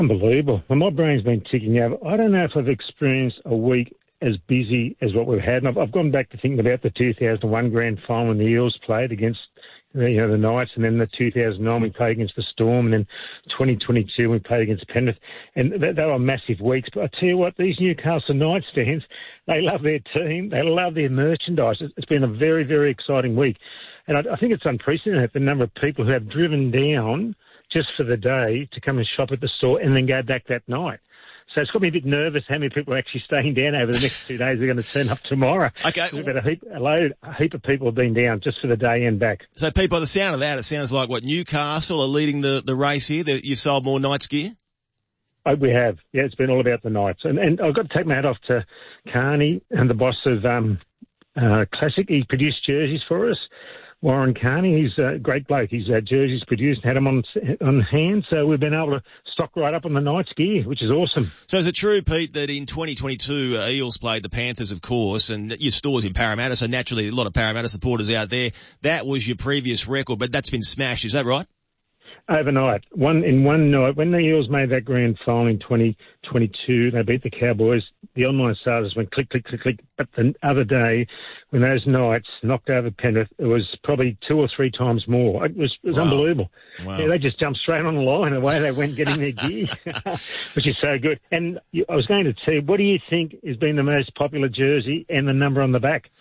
Unbelievable. Well, my brain's been ticking over. I don't know if I've experienced a week as busy as what we've had. And I've gone back to thinking about the 2001 grand final when the Eels played against the Knights, and then the 2009 we played against the Storm, and then 2022 we played against Penrith. And they were massive weeks. But I tell you what, these Newcastle Knights fans, they love their team. They love their merchandise. It's been a very, very exciting week. And I think it's unprecedented, the number of people who have driven down just for the day to come and shop at the store and then go back that night. So it's got me a bit nervous how many people are actually staying down over the next 2 days. They're going to turn up tomorrow. Okay. We've had a heap of people have been down just for the day and back. So, Pete, by the sound of that, it sounds like, Newcastle are leading the race here? You've sold more Knights gear? We have. Yeah, it's been all about the Knights. And I've got to take my hat off to Carney and the boss of Classic. He produced jerseys for us. Warren Carney, he's a great bloke. He's jerseys produced, had them on hand, so we've been able to stock right up on the Knights gear, which is awesome. So is it true, Pete, that in 2022 Eels played the Panthers, of course, and your store's in Parramatta, so naturally a lot of Parramatta supporters out there. That was your previous record, but that's been smashed, is that right? Overnight, in one night, when the Eels made that grand final in 2022, they beat the Cowboys. The online sales went click, click, click, click. But the other day, when those Knights knocked over Penrith, it was probably 2 or 3 times more. It was wow. Unbelievable. Wow. Yeah, they just jumped straight on the line the way they went getting their gear, which is so good. And I was going to tell you, what do you think has been the most popular jersey and the number on the back?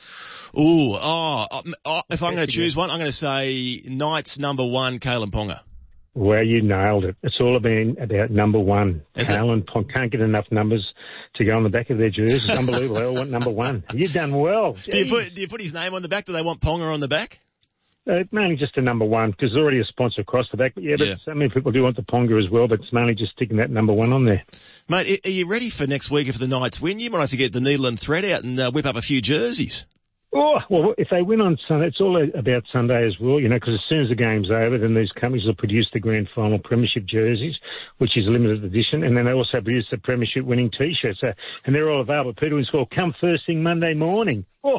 If I'm going to choose one, I'm going to say Knights number 1, Kalen Ponga. Well, you nailed it. It's all been about number 1. Kalen Ponga can't get enough numbers to go on the back of their jerseys. It's unbelievable. They all want number 1. You've done well. Do you put his name on the back? Do they want Ponga on the back? Mainly just a number 1, because there's already a sponsor across the back. But so many people do want the Ponga as well, but it's mainly just sticking that number 1 on there. Mate, are you ready for next week if the Knights win? You might have to get the needle and thread out and whip up a few jerseys. Oh, well, if they win on Sunday, it's all about Sunday as well, because as soon as the game's over, then these companies will produce the grand final premiership jerseys, which is a limited edition, and then they also produce the premiership winning T-shirts. And they're all available. Peter and Score, come first thing Monday morning. Oh.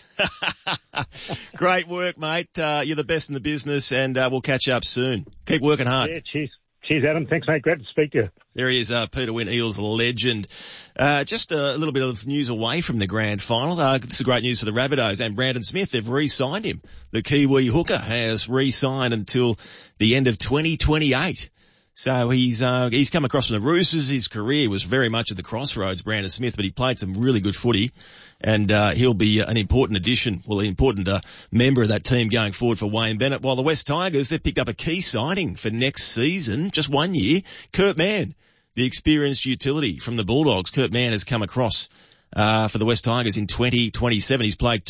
Great work, mate. You're the best in the business, and we'll catch up soon. Keep working hard. Yeah, cheers. Cheers, Adam. Thanks, mate. Great to speak to you. There he is, Peter Wynn, Eels legend. Just a little bit of news away from the grand final. This is great news for the Rabbitohs and Brandon Smith. They've re-signed him. The Kiwi hooker has re-signed until the end of 2028. So he's come across from the Roosters. His career was very much at the crossroads, Brandon Smith, but he played some really good footy, and he'll be an important addition, an important member of that team going forward for Wayne Bennett. While the West Tigers, they've picked up a key signing for next season, just 1 year. Kurt Mann, the experienced utility from the Bulldogs. Kurt Mann has come across for the West Tigers in 2027. He's played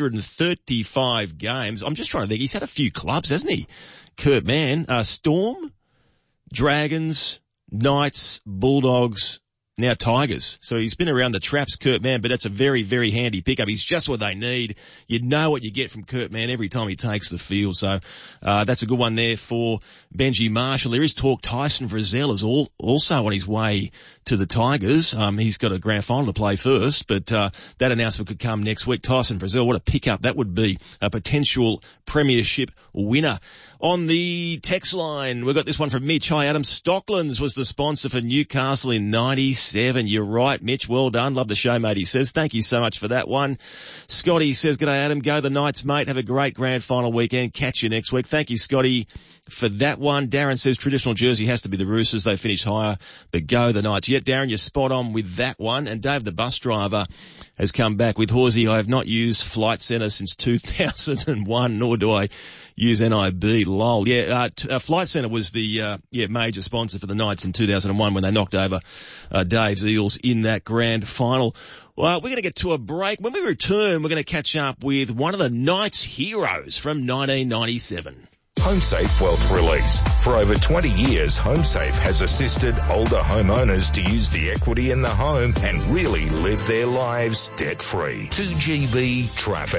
235 games. I'm just trying to think. He's had a few clubs, hasn't he? Kurt Mann, Storm, Dragons, Knights, Bulldogs, now Tigers. So he's been around the traps, Kurt Mann, but that's a very, very handy pickup. He's just what they need. You know what you get from Kurt Mann every time he takes the field. So that's a good one there for Benji Marshall. There is talk Tyson Frizzell is also on his way to the Tigers. He's got a grand final to play first, but that announcement could come next week. Tyson Frizzell, what a pickup that would be. A potential premiership winner. On the text line, we've got this one from Mitch. Hi, Adam. Stocklands was the sponsor for Newcastle in 97. You're right, Mitch. Well done. Love the show, mate, he says. Thank you so much for that one. Scotty says, g'day, Adam. Go the Knights, mate. Have a great grand final weekend. Catch you next week. Thank you, Scotty, for that one. Darren says, traditional jersey has to be the Roosters. They finish higher, but go the Knights. Yeah, Darren, you're spot on with that one. And Dave, the bus driver, has come back with Horsey. I have not used Flight Centre since 2001, nor do I use NIB. Lol. Yeah, Flight Centre was the major sponsor for the Knights in 2001 when they knocked over Dave's Eels in that grand final. Well, we're going to get to a break. When we return, we're going to catch up with one of the Knights' heroes from 1997. HomeSafe Wealth Release. For over 20 years, HomeSafe has assisted older homeowners to use the equity in the home and really live their lives debt-free. 2GB Traffic.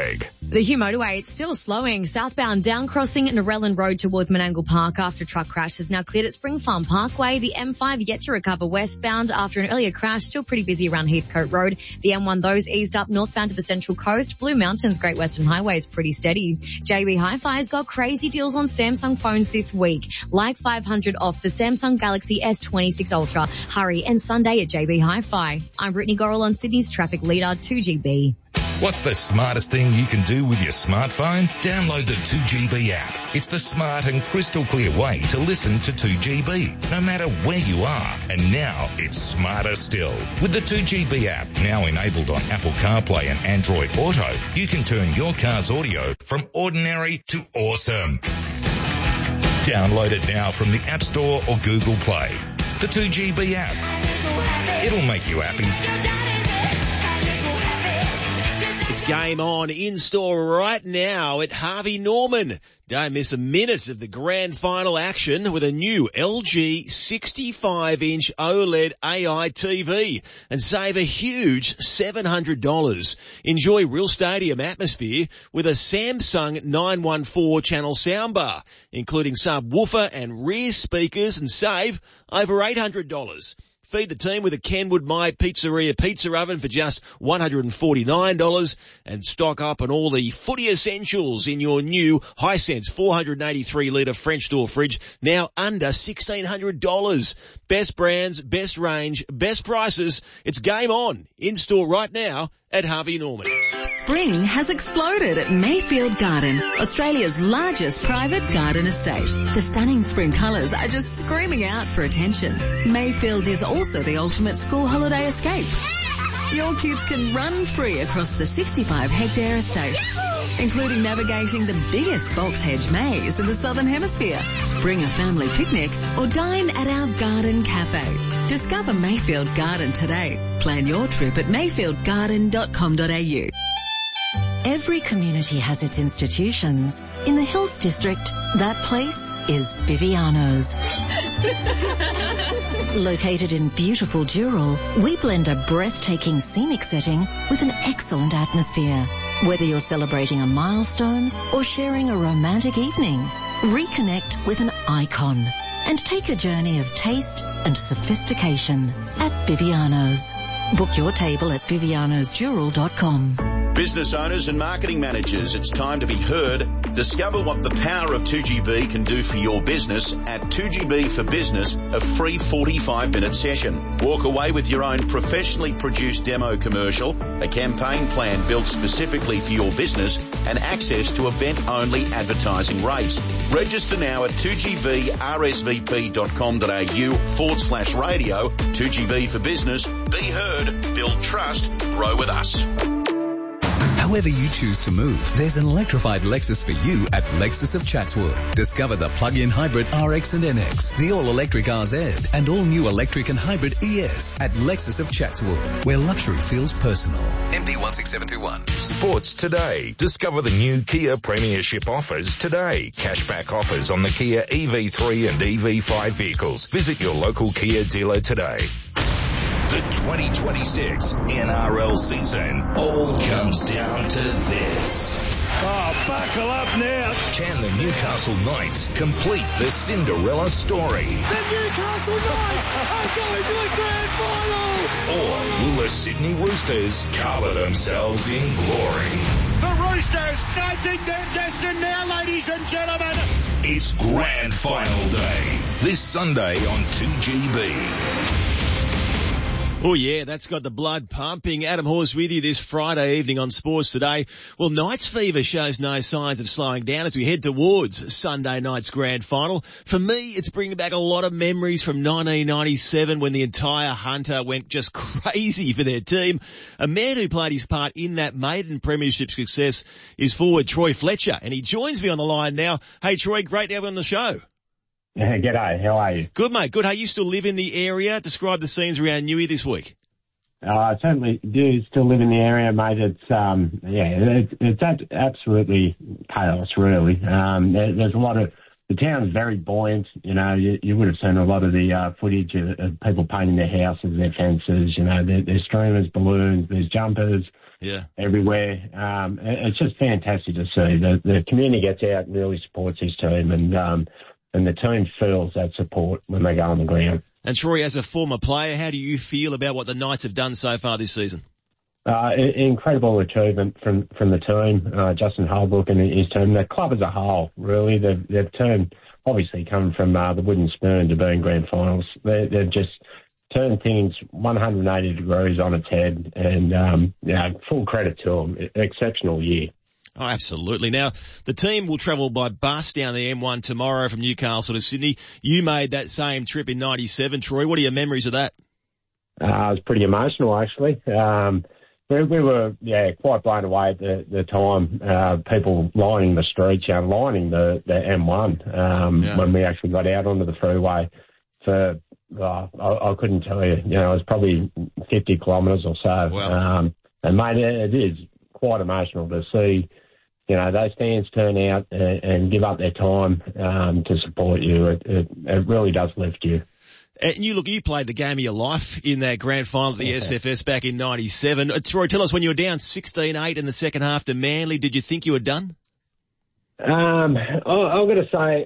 The Hugh Motorway, it's still slowing. Southbound down crossing Narellan Road towards Menangle Park after a truck crash has now cleared at Spring Farm Parkway. The M5 yet to recover westbound after an earlier crash. Still pretty busy around Heathcote Road. The M1, those eased up northbound to the Central Coast. Blue Mountains Great Western Highway is pretty steady. JB Hi-Fi's got crazy deals on Samsung phones this week. Like $500 off the Samsung Galaxy S26 Ultra. Hurry and Sunday at JB Hi-Fi. I'm Brittany Gorrell on Sydney's traffic leader 2GB. What's the smartest thing you can do with your smartphone? Download the 2GB app. It's the smart and crystal clear way to listen to 2GB, no matter where you are. And now it's smarter still. With the 2GB app, now enabled on Apple CarPlay and Android Auto, you can turn your car's audio from ordinary to awesome. Download it now from the App Store or Google Play. The 2GB app. It'll make you happy. It's game on in store right now at Harvey Norman. Don't miss a minute of the grand final action with a new LG 65-inch OLED AI TV and save a huge $700. Enjoy real stadium atmosphere with a Samsung 914 channel soundbar, including subwoofer and rear speakers, and save over $800. Feed the team with a Kenwood My Pizzeria pizza oven for just $149 and stock up on all the footy essentials in your new Hisense 483-litre French door fridge, now under $1,600. Best brands, best range, best prices. It's game on. In store right now at Harvey Norman. Spring has exploded at Mayfield Garden, Australia's largest private garden estate. The stunning spring colours are just screaming out for attention. Mayfield is also the ultimate school holiday escape. Your kids can run free across the 65-hectare estate, including navigating the biggest box hedge maze in the Southern Hemisphere. Bring a family picnic or dine at our garden cafe. Discover Mayfield Garden today. Plan your trip at mayfieldgarden.com.au. Every community has its institutions. In the Hills District, that place is Viviano's. Located in beautiful Dural, we blend a breathtaking scenic setting with an excellent atmosphere. Whether you're celebrating a milestone or sharing a romantic evening, reconnect with an icon and take a journey of taste and sophistication at Viviano's. Book your table at vivianosdural.com. Business owners and marketing managers, it's time to be heard. Discover what the power of 2GB can do for your business at 2GB for Business, a free 45-minute session. Walk away with your own professionally produced demo commercial, a campaign plan built specifically for your business, and access to event-only advertising rates. Register now at 2gbrsvp.com.au/radio. 2GB for Business. Be heard, build trust, grow with us. However you choose to move, there's an electrified Lexus for you at Lexus of Chatswood. Discover the plug-in hybrid RX and NX, the all-electric RZ, and all-new electric and hybrid ES at Lexus of Chatswood, where luxury feels personal. MD 16721. Sports today. Discover the new Kia Premiership offers today. Cashback offers on the Kia EV3 and EV5 vehicles. Visit your local Kia dealer today. The 2026 NRL season all comes down to this. Oh, buckle up now. Can the Newcastle Knights complete the Cinderella story? The Newcastle Knights are going to the grand final. Or will the Sydney Roosters cover themselves in glory? The Roosters, I think they're destined now, ladies and gentlemen. It's grand final day. This Sunday on 2GB. Oh yeah, that's got the blood pumping. Adam Hawes with you this Friday evening on Sports Today. Well, Knights fever shows no signs of slowing down as we head towards Sunday night's grand final. For me, it's bringing back a lot of memories from 1997 when the entire Hunter went just crazy for their team. A man who played his part in that maiden premiership success is forward Troy Fletcher, and he joins me on the line now. Hey Troy, great to have you on the show. G'day, how are you? Good, mate. Good. Hey, you still live in the area? Describe the scenes around Newey this week. I certainly do still live in the area, mate. It's absolutely chaos, really. There's a lot of the town's very buoyant. You know, you would have seen a lot of the footage of people painting their houses, their fences. You know, there's streamers, balloons, there's jumpers. Yeah. Everywhere. It's just fantastic to see. The community gets out and really supports his team, and the team feels that support when they go on the ground. And Troy, as a former player, how do you feel about what the Knights have done so far this season? Incredible achievement from the team, Justin Holbrook and his team. The club as a whole, really, they've turned, obviously coming from the wooden spoon to being grand finals. They've just turned things 180 degrees on its head, and full credit to them. Exceptional year. Oh, absolutely. Now, the team will travel by bus down the M1 tomorrow from Newcastle to Sydney. You made that same trip in 97, Troy. What are your memories of that? It was pretty emotional, actually. We were, quite blown away at the time. People lining the streets, lining the M1 when we actually got out onto the freeway. For I couldn't tell you. You know, it was probably 50 kilometres or so. Wow. And mate, it is quite emotional to see, you know, those fans turn out and give up their time to support you. It really does lift you. And you played the game of your life in that grand final at the SFS back in 97. Troy, tell us, when you were down 16-8 in the second half to Manly, did you think you were done? I'm going to say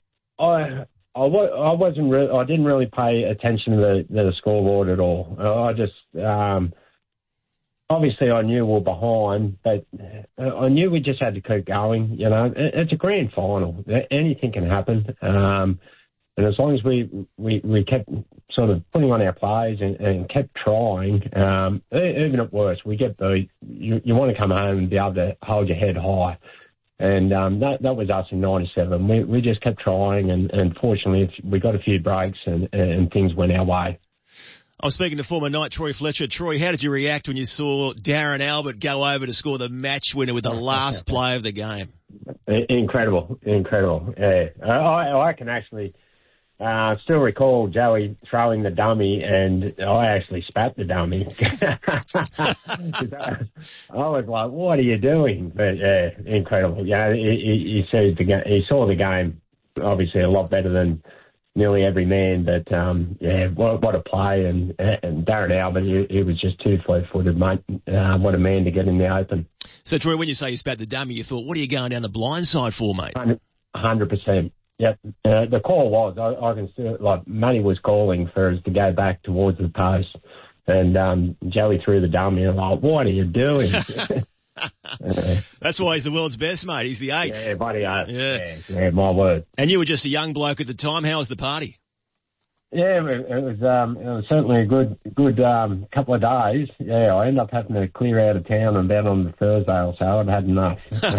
I didn't really pay attention to the scoreboard at all. I just obviously I knew we were behind, but I knew we just had to keep going. You know, it's a grand final. Anything can happen. And as long as we kept sort of putting on our plays and kept trying, even at worst, we get beat. You want to come home and be able to hold your head high. And that was us in 97. We just kept trying, and fortunately we got a few breaks and things went our way. I was speaking to former Knight Troy Fletcher. Troy, how did you react when you saw Darren Albert go over to score the match winner with the last play of the game? Incredible. Yeah. I can actually still recall Joey throwing the dummy, and I actually spat the dummy. I was like, "What are you doing?" But yeah, incredible. Yeah, he saw the game obviously a lot better than nearly every man. But what a play! And Darren Albert, he was just too fleet-footed, mate. What a man to get in the open. So Troy, when you say you spat the dummy, you thought, "What are you going down the blind side for, mate?" 100%. Yep. The call was, I can see it, like Matty was calling for us to go back towards the post, and Joey threw the dummy, and I'm like, "What are you doing?" That's why he's the world's best, mate. He's the eighth. Yeah, buddy. Yeah, my word. And you were just a young bloke at the time. How was the party? Yeah, it was certainly a good couple of days. Yeah, I ended up having to clear out of town about on the Thursday or so. I'd had enough.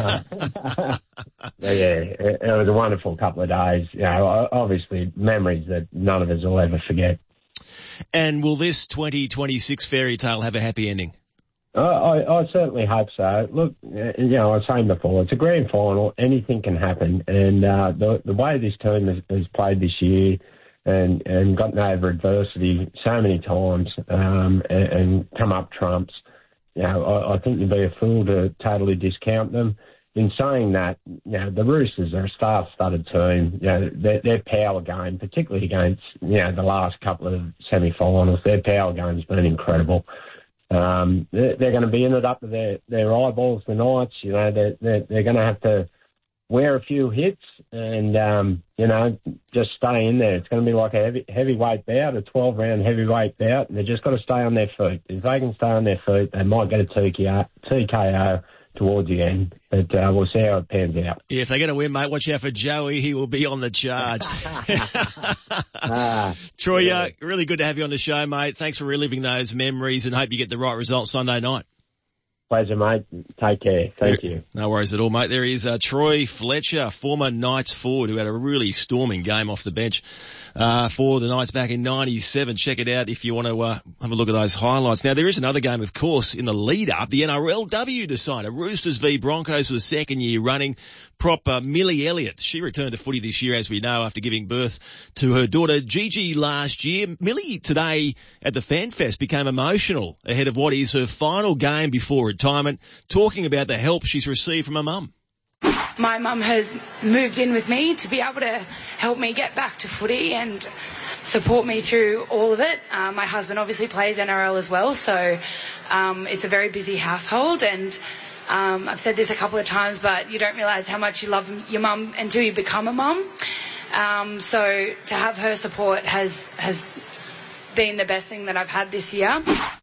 It was a wonderful couple of days. You know, obviously memories that none of us will ever forget. And will this 2026 fairy tale have a happy ending? I certainly hope so. Look, you know, I was saying before, it's a grand final. Anything can happen. And the way this team has played this year, and gotten over adversity so many times, and come up trumps. You know, I think you'd be a fool to totally discount them. In saying that, you know, the Roosters are a star-studded team. You know, their power game, particularly against, you know, the last couple of semi-finals, their power game's been incredible. They're going to be in it up to their eyeballs, the Knights. You know, they're going to have to wear a few hits and, you know, just stay in there. It's going to be like a heavyweight bout, a 12-round heavyweight bout, and they've just got to stay on their feet. If they can stay on their feet, they might get a TKO towards the end, but we'll see how it pans out. Yeah, if they're going to win, mate, watch out for Joey. He will be on the charge. Troy, really good to have you on the show, mate. Thanks for reliving those memories, and hope you get the right result Sunday night. Pleasure, mate. Take care. Thank you. No worries at all, mate. There is Troy Fletcher, former Knights forward, who had a really storming game off the bench for the Knights back in 97. Check it out if you want to have a look at those highlights. Now, there is another game, of course, in the lead-up. The NRLW decider, Roosters v Broncos for the second year running. Prop Millie Elliott. She returned to footy this year, as we know, after giving birth to her daughter Gigi last year. Millie today at the FanFest became emotional ahead of what is her final game before retirement, talking about the help she's received from her mum. my mum has moved in with me to be able to help me get back to footy and support me through all of it. My husband obviously plays NRL as well, so it's a very busy household, and I've said this a couple of times, but you don't realise how much you love your mum until you become a mum. So to have her support has been the best thing that I've had this year.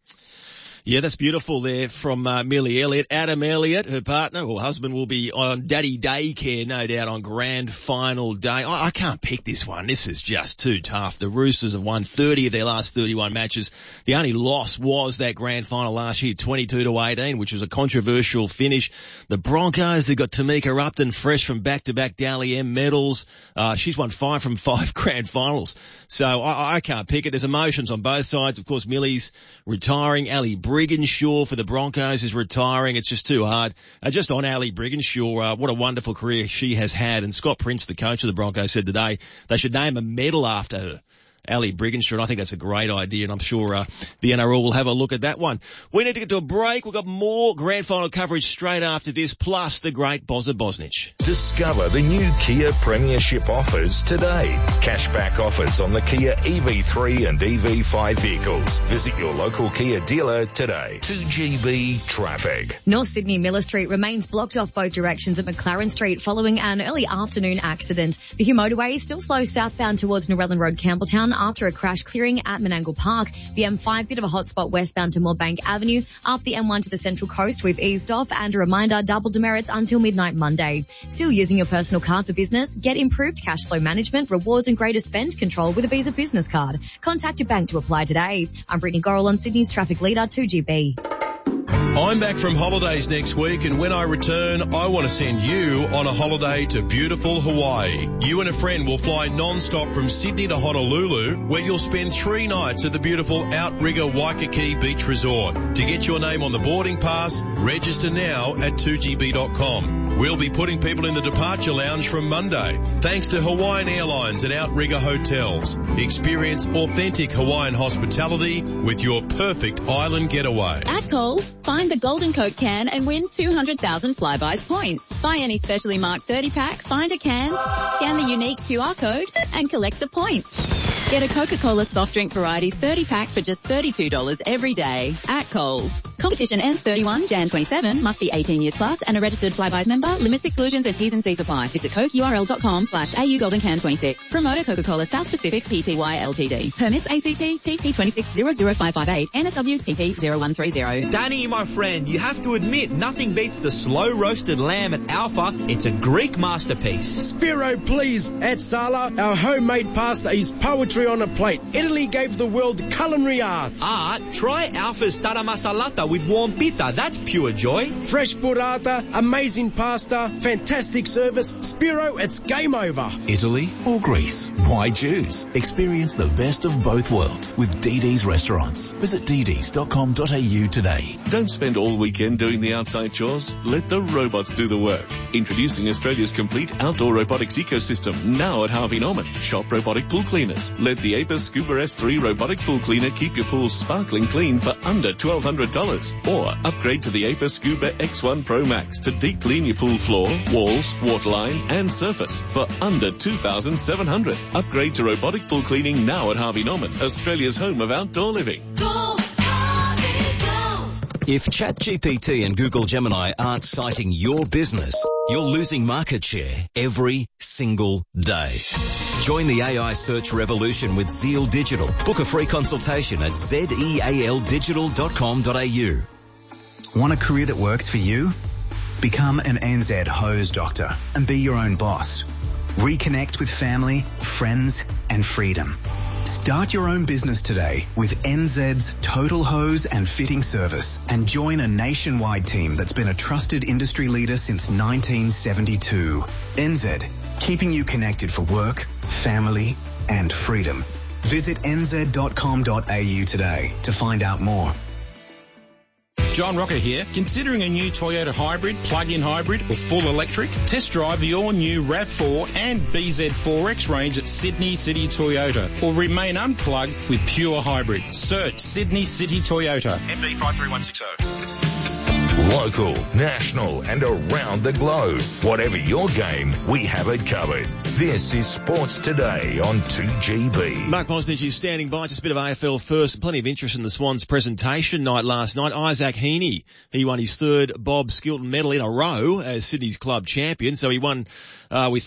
Yeah, that's beautiful there from Millie Elliott. Adam Elliott, her partner or husband, will be on daddy daycare, no doubt, on grand final day. I can't pick this one. This is just too tough. The Roosters have won 30 of their last 31 matches. The only loss was that grand final last year, 22-18, which was a controversial finish. The Broncos, they've got Tamika Upton fresh from back-to-back Dally M medals. She's won 5 from 5 grand finals. So I can't pick it. There's emotions on both sides. Of course, Millie's retiring. Ali Brigginshaw for the Broncos is retiring. It's just too hard. Just on Ali Brigginshaw, what a wonderful career she has had. And Scott Prince, the coach of the Broncos, said today they should name a medal after her. Ali Brigginshaw, and I think that's a great idea, and I'm sure the NRL will have a look at that one. We need to get to a break. We've got more grand final coverage straight after this, plus the great Bozza Bosnich. Discover the new Kia Premiership offers today. Cashback offers on the Kia EV3 and EV5 vehicles. Visit your local Kia dealer today. 2GB traffic. North Sydney Miller Street remains blocked off both directions at McLaren Street following an early afternoon accident. The Hugh motorway is still slow southbound towards Narellan Road, Campbelltown, after a crash clearing at Menangle Park. The M5, bit of a hotspot westbound to Moorebank Avenue. Up the M1 to the Central Coast, we've eased off, and a reminder, double demerits until midnight Monday. Still using your personal card for business? Get improved cash flow management, rewards and greater spend control with a Visa Business Card. Contact your bank to apply today. I'm Brittany Gorrell on Sydney's Traffic Leader 2GB. I'm back from holidays next week, and when I return, I want to send you on a holiday to beautiful Hawaii. You and a friend will fly non-stop from Sydney to Honolulu, where you'll spend 3 nights at the beautiful Outrigger Waikiki Beach Resort. To get your name on the boarding pass, register now at 2gb.com. We'll be putting people in the departure lounge from Monday. Thanks to Hawaiian Airlines and Outrigger Hotels. Experience authentic Hawaiian hospitality with your perfect island getaway. At Coles, find the Golden Coke can and win 200,000 Flybuys points. Buy any specially marked 30-pack, find a can, scan the unique QR code, and collect the points. Get a Coca-Cola soft drink varieties 30-pack for just $32 every day at Coles. Competition ends 31 Jan 27. Must be 18 years plus and a registered Flybuys member. Limits, exclusions, and T's and C's apply. Visit cokeurl.com/AU Golden Can 26. Promoter Coca-Cola South Pacific Pty Ltd. Permits ACT TP 2600558 NSW TP 0130. Danny, my friend, you have to admit nothing beats the slow roasted lamb at Alpha. It's a Greek masterpiece. Spiro, please. At Sala, our homemade pasta is poetry on a plate. Italy gave the world culinary art. Art? Try Alpha's tara masalata with warm pita. That's pure joy. Fresh burrata, amazing pasta, fantastic service. Spiro, it's game over. Italy or Greece? Why choose? Experience the best of both worlds with DD's Restaurants. Visit dds.com.au today. Don't spend all weekend doing the outside chores. Let the robots do the work. Introducing Australia's complete outdoor robotics ecosystem, now at Harvey Norman. Shop robotic pool cleaners. Let the Apis Scuba S3 robotic pool cleaner keep your pool sparkling clean for under $1,200. Or upgrade to the Apis Scuba X1 Pro Max to deep clean your pool floor, walls, waterline and surface for under $2,700. Upgrade to robotic pool cleaning now at Harvey Norman, Australia's home of outdoor living. If ChatGPT and Google Gemini aren't citing your business, you're losing market share every single day. Join the AI search revolution with Zeal Digital. Book a free consultation at zeal.com.au. Want a career that works for you? Become an NZ hose doctor and be your own boss. Reconnect with family, friends, and freedom. Start your own business today with NZ's Total Hose and Fitting Service and join a nationwide team that's been a trusted industry leader since 1972. NZ, keeping you connected for work, family, and freedom. Visit nz.com.au today to find out more. John Rocker here. Considering a new Toyota hybrid, plug-in hybrid or full electric? Test drive the all-new RAV4 and BZ4X range at Sydney City Toyota or remain unplugged with pure hybrid. Search Sydney City Toyota. MB 53160. Local, national and around the globe. Whatever your game, we have it covered. This is Sports Today on 2GB. Mark Bosnich is standing by. Just a bit of AFL first. Plenty of interest in the Swans presentation night last night. Isaac Heaney, he won his third Bob Skilton medal in a row as Sydney's club champion. So he won with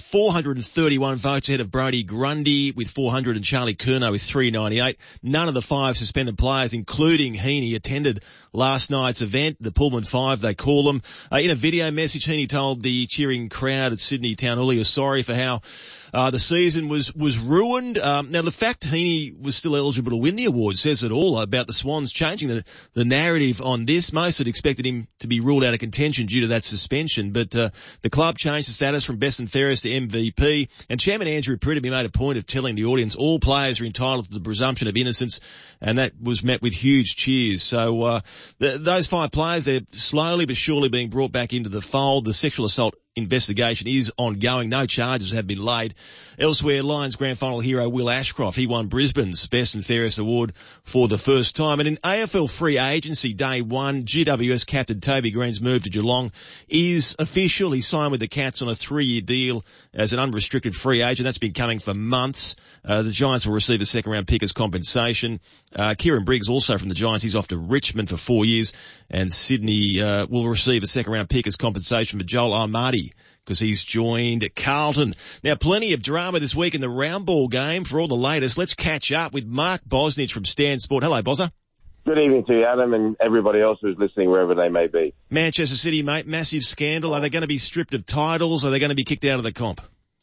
431 votes ahead of Brodie Grundy with 400 and Charlie Curnow with 398. None of the 5 suspended players, including Heaney, attended last night's event, the Pullman 5 they call them. In a video message, Heaney told the cheering crowd at Sydney Town Hall he was sorry for how the season was ruined. Now, the fact Heaney was still eligible to win the award says it all about the Swans changing the narrative on this. Most had expected him to be ruled out of contention due to that suspension, but the club changed the status from best and fairest to MVP. And Chairman Andrew Pridham made a point of telling the audience all players are entitled to the presumption of innocence, and that was met with huge cheers. So those 5 players, they're slowly but surely being brought back into the fold. The sexual assault investigation is ongoing. No charges have been laid. Elsewhere, Lions grand final hero Will Ashcroft, he won Brisbane's Best and Fairest award for the first time. And in AFL free agency day 1, GWS captain Toby Green's move to Geelong is official. He signed with the Cats on a 3-year deal as an unrestricted free agent. That's been coming for months. The Giants will receive a second round pick as compensation. Kieran Briggs also from the Giants, he's off to Richmond for 4 years, and Sydney will receive a second round pick as compensation for Joel Armadi, because he's joined Carlton. Now, plenty of drama this week in the round ball game. For all the latest, let's catch up with Mark Bosnich from Stan Sport. Hello, Bozza. Good evening to you, Adam, and everybody else who's listening wherever they may be. Manchester City, mate, massive scandal. Are they going to be stripped of titles? Are they going to be kicked out of the comp?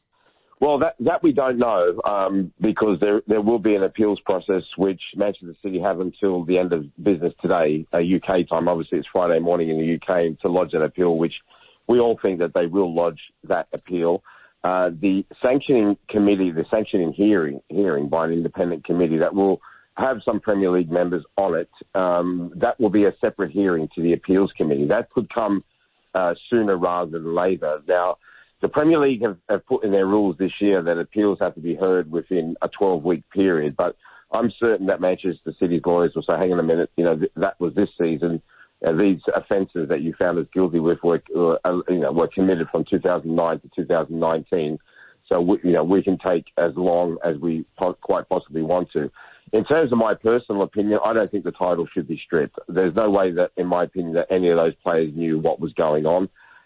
Well, that we don't know, because there will be an appeals process, which Manchester City have until the end of business today, UK time. Obviously, it's Friday morning in the UK to lodge an appeal, which we all think that they will lodge that appeal. The sanctioning committee, the sanctioning hearing by an independent committee that will have some Premier League members on it, that will be a separate hearing to the appeals committee. That could come sooner rather than later. Now, the Premier League have put in their rules this year that appeals have to be heard within a 12-week period, but I'm certain that Manchester City's lawyers will say, hang on a minute, that was this season. These offences that you found us guilty with were committed from 2009 to 2019. So we can take as long as we quite possibly want to. In terms of my personal opinion, I don't think the title should be stripped. There's no way that, in my opinion, that any of those players knew what was going on.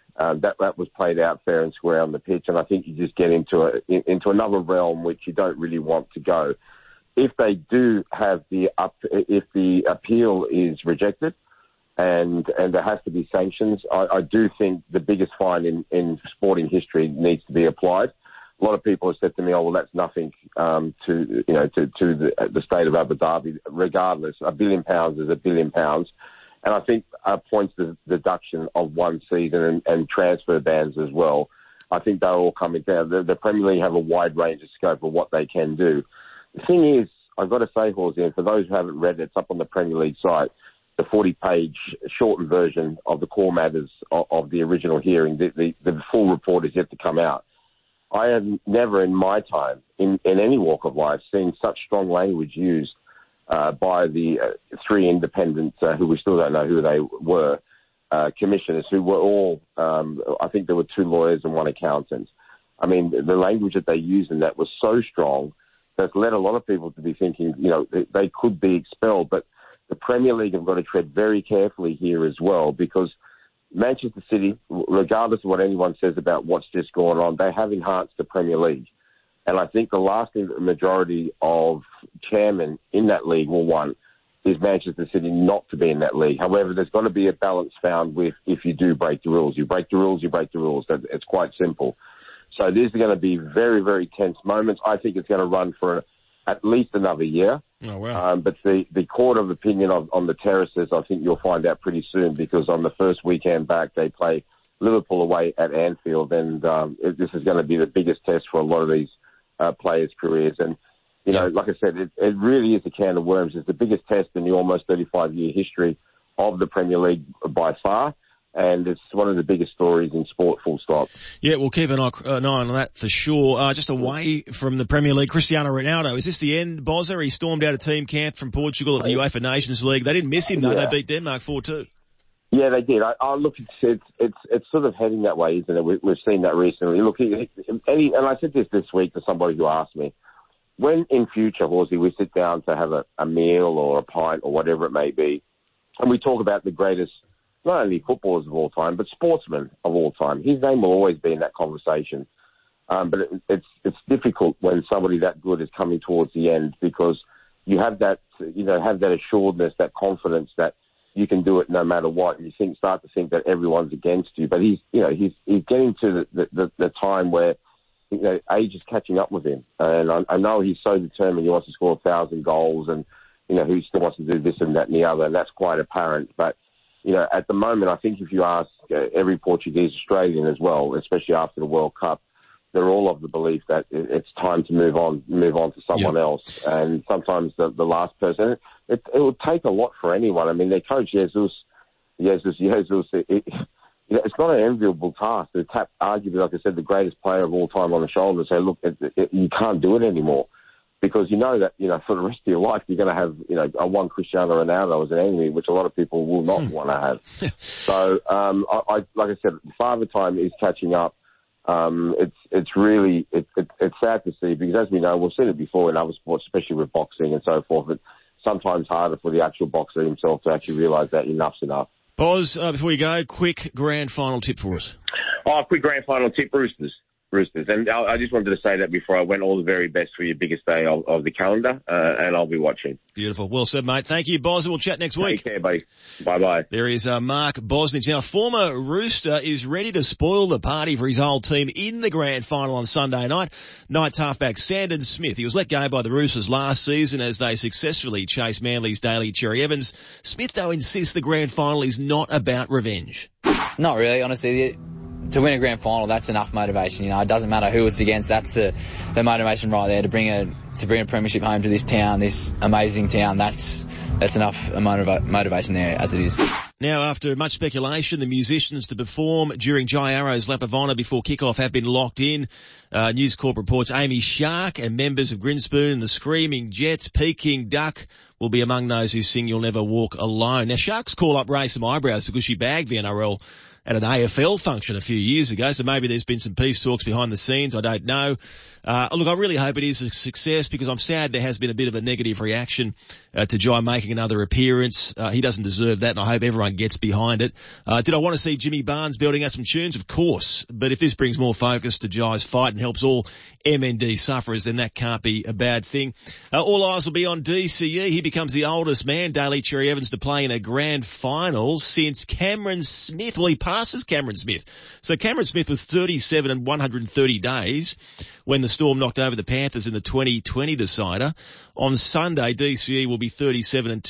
That was played out fair and square on the pitch, and I think you just get into another realm which you don't really want to go. If they do have if the appeal is rejected, and there has to be sanctions, I do think the biggest fine in sporting history needs to be applied. A lot of people have said to me, "Oh, well, that's nothing to the state of Abu Dhabi." Regardless, £1 billion is £1 billion, and I think points to the deduction of one season and transfer bans as well. I think they're all coming down. The Premier League have a wide range of scope of what they can do. The thing is, I've got to say, Horsey, for those who haven't read it, it's up on the Premier League site. The 40-page shortened version of the core matters of the original hearing. The full report is yet to come out. I have never in my time, in any walk of life, seen such strong language used by the 3 independent, who we still don't know who they were, commissioners, who were all, I think there were 2 lawyers and 1 accountant. I mean, the language that they used in that was so strong that's led a lot of people to be thinking, they could be expelled. But the Premier League have got to tread very carefully here as well, because Manchester City, regardless of what anyone says about what's just going on, they have enhanced the Premier League. And I think the lasting majority of chairmen in that league will want is Manchester City not to be in that league. However, there's got to be a balance found with if you do break the rules. You break the rules, you break the rules. It's quite simple. So these are going to be very, very tense moments. I think it's going to run for at least another year. Oh, wow. But the court of opinion on the terraces, I think you'll find out pretty soon, because on the first weekend back, they play Liverpool away at Anfield, and this is going to be the biggest test for a lot of these players' careers. And, like I said, it really is a can of worms. It's the biggest test in the almost 35-year history of the Premier League by far. And it's one of the biggest stories in sport, full stop. Yeah, we'll keep an eye on that for sure. Just away from the Premier League, Cristiano Ronaldo, is this the end, Bozza? He stormed out of team camp from Portugal at the UEFA Nations League. They didn't miss him, though. Yeah. They beat Denmark 4-2. Yeah, they did. I look, it's sort of heading that way, isn't it? We've seen that recently. Look, and I said this week to somebody who asked me, when in future, Horsey, we sit down to have a meal or a pint or whatever it may be, and we talk about the greatest, not only footballers of all time, but sportsmen of all time, his name will always be in that conversation. But it's difficult when somebody that good is coming towards the end, because you have that, have that assuredness, that confidence that you can do it no matter what. You start to think that everyone's against you. But he's getting to the time where, age is catching up with him. And I know he's so determined. He wants to score 1,000 goals, and, he still wants to do this and that and the other. And that's quite apparent. But, at the moment, I think if you ask every Portuguese Australian as well, especially after the World Cup, they're all of the belief that it's time to move on to someone else. And sometimes the last person, it would take a lot for anyone. I mean, their coach, Jesus, it's not an enviable task to tap, arguably, like I said, the greatest player of all time on the shoulder and say, look, you can't do it anymore. Because you know that, for the rest of your life, you're going to have, a one Cristiano Ronaldo as an enemy, which a lot of people will not want to have. So, like I said, Father Time is catching up. It's really sad to see, because as we know, we've seen it before in other sports, especially with boxing and so forth. It's sometimes harder for the actual boxer himself to actually realise that enough's enough. Boz, before you go, quick grand final tip for us. Quick grand final tip, Roosters. And I just wanted to say that before I went, all the very best for your biggest day of the calendar, and I'll be watching. Beautiful. Well said, mate. Thank you, Boz. We'll chat next week. Take care, buddy. Bye-bye. There is Mark Bosnich. Now, former Rooster is ready to spoil the party for his old team in the grand final on Sunday night. Knights halfback Sandon Smith. He was let go by the Roosters last season as they successfully chased Manly's Daly Cherry Evans. Smith, though, insists the grand final is not about revenge. Not really, honestly. To win a grand final, that's enough motivation. It doesn't matter who it's against. That's the motivation right there to bring a premiership home to this town, this amazing town. That's enough motivation there as it is. Now, after much speculation, the musicians to perform during Jai Arrow's Lap of Honour before kickoff have been locked in. News Corp reports Amy Shark and members of Grinspoon and the Screaming Jets, Peking Duck, will be among those who sing You'll Never Walk Alone. Now, Shark's call up raised some eyebrows because she bagged the NRL at an AFL function a few years ago, so maybe there's been some peace talks behind the scenes. I don't know. Look, I really hope it is a success, because I'm sad there has been a bit of a negative reaction to Jai making another appearance. He doesn't deserve that, and I hope everyone gets behind it. Did I want to see Jimmy Barnes building us some tunes? Of course. But if this brings more focus to Jai's fight and helps all MND sufferers, then that can't be a bad thing. All eyes will be on DCE. He becomes the oldest man, Daly Cherry Evans, to play in a grand final since Cameron Smith. Well, he passes Cameron Smith. So Cameron Smith was 37 and 130 days when the Storm knocked over the Panthers in the 2020 decider. On Sunday, DCE will be 37 and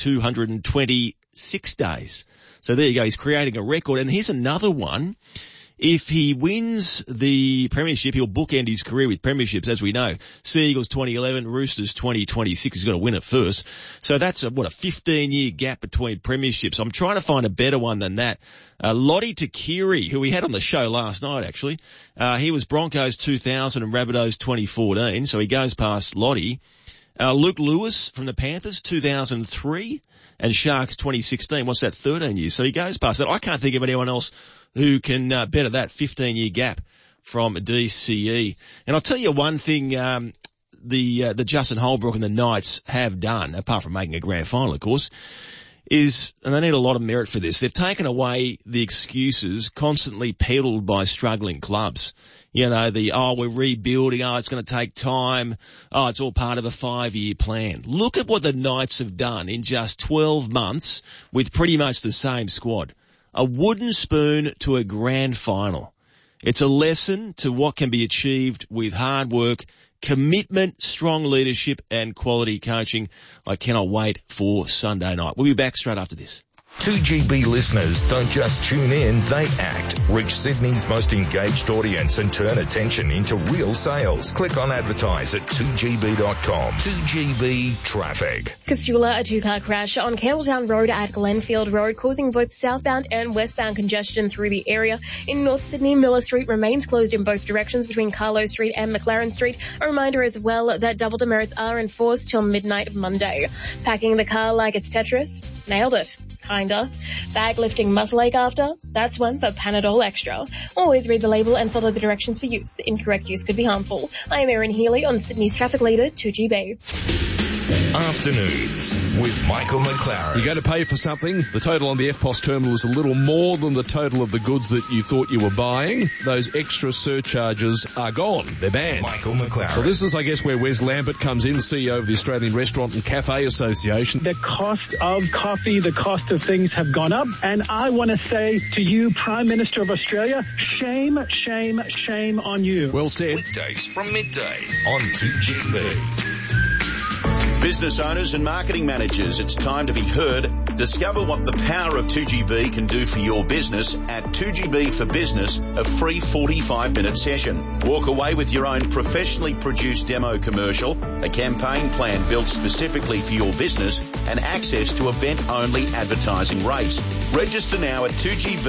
226 days. So there you go. He's creating a record. And here's another one. If he wins the premiership, he'll bookend his career with premierships, as we know. Sea Eagles 2011, Roosters 2026. He's got to win it first. So that's a 15-year gap between premierships. I'm trying to find a better one than that. Lottie Takiri, who we had on the show last night, actually. He was Broncos 2000 and Rabbitohs 2014, so he goes past Lottie. Luke Lewis from the Panthers 2003 and Sharks 2016. What's that, 13 years? So he goes past that. I can't think of anyone else who can better that 15-year gap from DCE. And I'll tell you one thing the Justin Holbrook and the Knights have done, apart from making a grand final, of course, is, and they need a lot of merit for this, they've taken away the excuses constantly peddled by struggling clubs. We're rebuilding, it's going to take time, it's all part of a 5-year plan. Look at what the Knights have done in just 12 months with pretty much the same squad. A wooden spoon to a grand final. It's a lesson to what can be achieved with hard work, commitment, strong leadership, and quality coaching. I cannot wait for Sunday night. We'll be back straight after this. 2GB listeners don't just tune in, they act. Reach Sydney's most engaged audience and turn attention into real sales. Click on advertise at 2gb.com. 2GB Traffic. Casula, a two-car crash on Campbelltown Road at Glenfield Road, causing both southbound and westbound congestion through the area. In North Sydney, Miller Street remains closed in both directions between Carlo Street and McLaren Street. A reminder as well that double demerits are enforced till midnight of Monday. Packing the car like it's Tetris? Nailed it. kinder. Bag lifting muscle ache after? That's one for Panadol Extra. Always read the label and follow the directions for use. Incorrect use could be harmful. I am Erin Healy on Sydney's traffic leader, 2GB. Afternoons with Michael McLaren. You go to pay for something, the total on the FPOS terminal is a little more than the total of the goods that you thought you were buying. Those extra surcharges are gone. They're banned. Michael McLaren. So this is, I guess, where Wes Lambert comes in, CEO of the Australian Restaurant and Cafe Association. The cost of coffee, the cost of things have gone up. And I want to say to you, Prime Minister of Australia, shame, shame, shame on you. Well said. Weekdays from midday on 2GB. Business owners and marketing managers, it's time to be heard. Discover what the power of 2GB can do for your business at 2GB for Business, a free 45-minute session. Walk away with your own professionally produced demo commercial, a campaign plan built specifically for your business, and access to event-only advertising rates. Register now at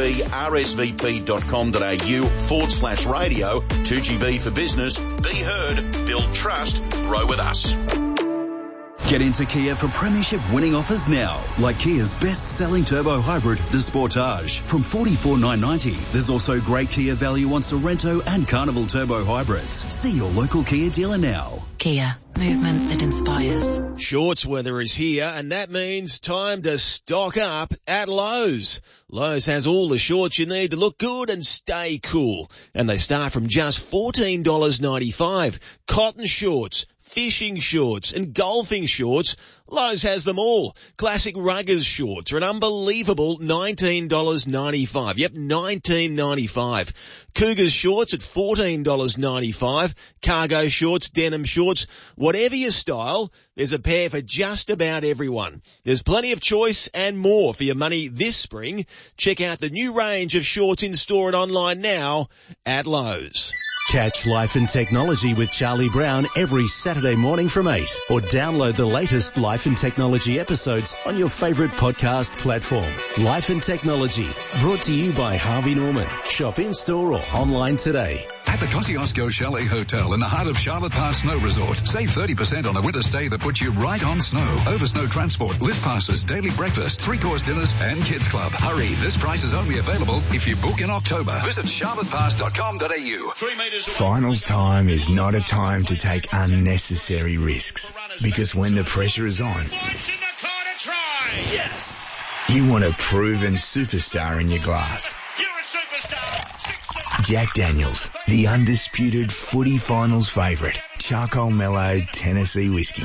2gbrsvp.com.au/radio. 2GB for Business. Be heard, build trust, grow with us. Get into Kia for premiership winning offers now, like Kia's best-selling turbo hybrid, the Sportage, from $44,990. There's also great Kia value on Sorrento and Carnival turbo hybrids. See your local Kia dealer now. Kia, movement that inspires. Shorts weather is here, and that means time to stock up at Lowe's. Lowe's has all the shorts you need to look good and stay cool, and they start from just $14.95. Cotton shorts, fishing shorts and golfing shorts, Lowe's has them all. Classic ruggers shorts are an unbelievable $19.95. Yep, $19.95. Cougars shorts at $14.95. Cargo shorts, denim shorts, whatever your style, there's a pair for just about everyone. There's plenty of choice and more for your money this spring. Check out the new range of shorts in store and online now at Lowe's. Catch Life and Technology with Charlie Brown every Saturday morning from 8, or download the latest Life and Technology episodes on your favourite podcast platform. Life and Technology, brought to you by Harvey Norman. Shop in-store or online today. At the Kosciuszko Chalet Hotel in the heart of Charlotte Pass Snow Resort, save 30% on a winter stay that puts you right on snow. Over snow transport, lift passes, daily breakfast, 3-course dinners, and kids club. Hurry, this price is only available if you book in October. Visit charlottepass.com.au. 3 metres. Finals time is not a time to take unnecessary risks, because when the pressure is on, Yes. you want a proven superstar in your glass. You're a superstar. Jack Daniels, the undisputed footy finals favourite. Charcoal mellowed Tennessee whiskey.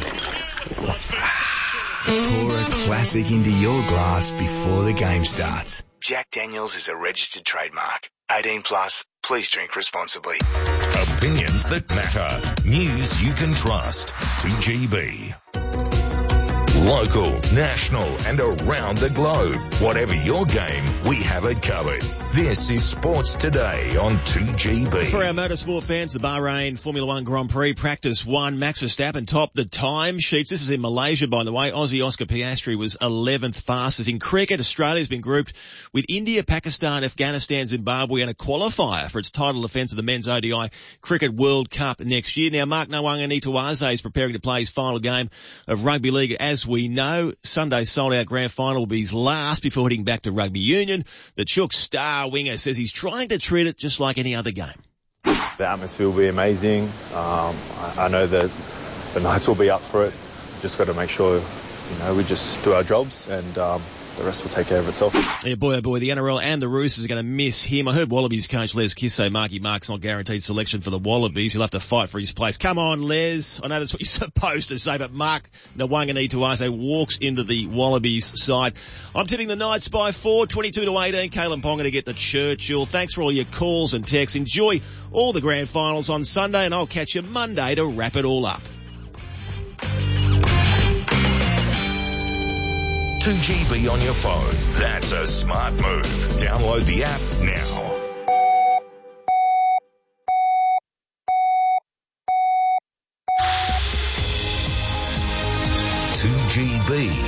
Pour a classic into your glass before the game starts. Jack Daniels is a registered trademark. 18 plus. Please drink responsibly. Opinions that matter. News you can trust. 2GB. Local, national and around the globe. Whatever your game, we have it covered. This is Sports Today on 2GB. For our motorsport fans, the Bahrain Formula One Grand Prix Practice 1, Max Verstappen topped the time sheets. This is in Malaysia, by the way. Aussie Oscar Piastri was 11th fastest. In cricket, Australia's been grouped with India, Pakistan, Afghanistan, Zimbabwe and a qualifier for its title defence of the Men's ODI Cricket World Cup next year. Now, Mark Nawaqanitawase is preparing to play his final game of rugby league. As we know, Sunday's sold-out grand final will be his last before heading back to rugby union. The Chook star winger says he's trying to treat it just like any other game. The atmosphere will be amazing. I know that the Knights will be up for it. Just got to make sure, we just do our jobs and the rest will take care of itself. Yeah, boy, oh boy, the NRL and the Roosters are going to miss him. I heard Wallabies coach Les Kiss say Marky Mark's not guaranteed selection for the Wallabies. He'll have to fight for his place. Come on, Les. I know that's what you're supposed to say, but Mark Nawaqanitawase walks into the Wallabies side. I'm tipping the Knights by 4, 22-18. Kalen Ponga to get the Churchill. Thanks for all your calls and texts. Enjoy all the grand finals on Sunday, and I'll catch you Monday to wrap it all up. 2GB on your phone. That's a smart move. Download the app now.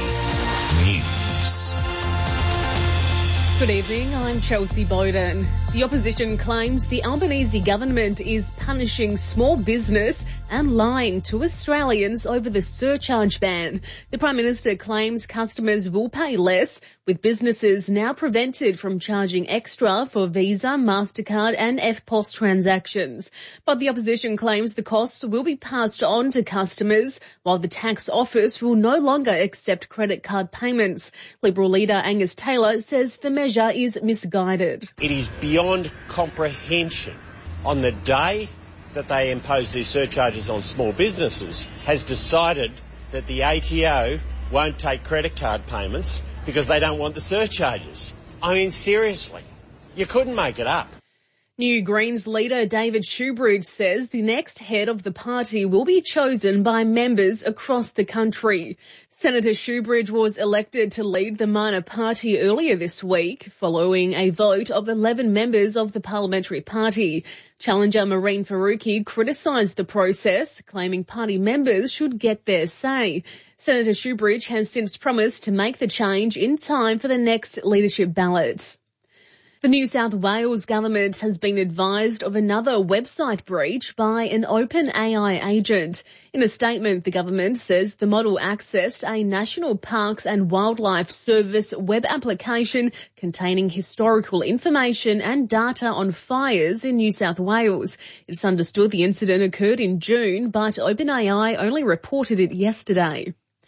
News. Good evening, I'm Chelsea Bowden. The opposition claims the Albanese government is punishing small business and lying to Australians over the surcharge ban. The Prime Minister claims customers will pay less, with businesses now prevented from charging extra for Visa, MasterCard and EFTPOS transactions. But the opposition claims the costs will be passed on to customers, while the tax office will no longer accept credit card payments. Liberal leader Angus Taylor says the measure is misguided. It is beyond comprehension. On the day that they impose these surcharges on small businesses, has decided that the ATO won't take credit card payments because they don't want the surcharges. I mean, seriously, you couldn't make it up. New Greens leader David Shoebridge says the next head of the party will be chosen by members across the country. Senator Shoebridge was elected to lead the minor party earlier this week, following a vote of 11 members of the parliamentary party. Challenger Marine Faruqi criticised the process, claiming party members should get their say. Senator Shoebridge has since promised to make the change in time for the next leadership ballot. The New South Wales government has been advised of another website breach by an OpenAI agent. In a statement, the government says the model accessed a National Parks and Wildlife Service web application containing historical information and data on fires in New South Wales. It's understood the incident occurred in June, but OpenAI only reported it yesterday.